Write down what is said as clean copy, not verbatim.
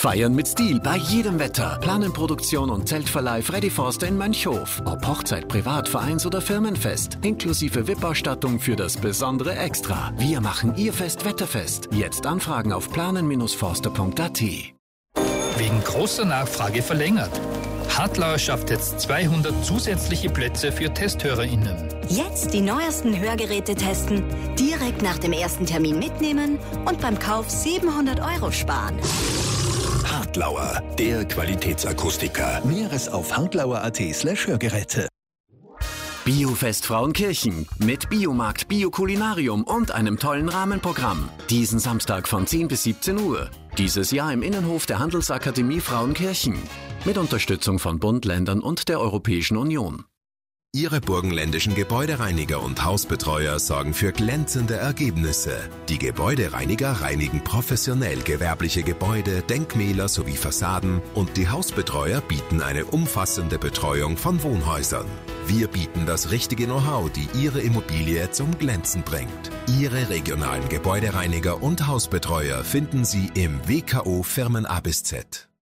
Feiern mit Stil bei jedem Wetter. Planen Produktion und Zeltverleih Freddy Forster in Mönchhof. Ob Hochzeit, Privat, Vereins- oder Firmenfest. Inklusive VIP-Ausstattung für das besondere Extra. Wir machen Ihr Fest wetterfest. Jetzt anfragen auf planen-forster.at. Wegen großer Nachfrage verlängert. Hartlauer schafft jetzt 200 zusätzliche Plätze für TesthörerInnen. Jetzt die neuesten Hörgeräte testen, direkt nach dem ersten Termin mitnehmen und beim Kauf 700 € sparen. Hartlauer, der Qualitätsakustiker. Näheres auf hartlauer.at/Hörgeräte. Biofest Frauenkirchen mit Biomarkt, Biokulinarium und einem tollen Rahmenprogramm. Diesen Samstag von 10 bis 17 Uhr. Dieses Jahr im Innenhof der Handelsakademie Frauenkirchen. Mit Unterstützung von Bund, Ländern und der Europäischen Union. Ihre burgenländischen Gebäudereiniger und Hausbetreuer sorgen für glänzende Ergebnisse. Die Gebäudereiniger reinigen professionell gewerbliche Gebäude, Denkmäler sowie Fassaden und die Hausbetreuer bieten eine umfassende Betreuung von Wohnhäusern. Wir bieten das richtige Know-how, die Ihre Immobilie zum Glänzen bringt. Ihre regionalen Gebäudereiniger und Hausbetreuer finden Sie im WKO Firmen A bis Z.